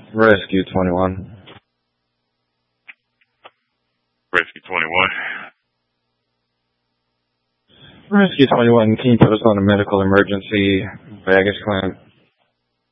Rescue 21. Rescue 21. Rescue 21, can you put us on a medical emergency baggage claim?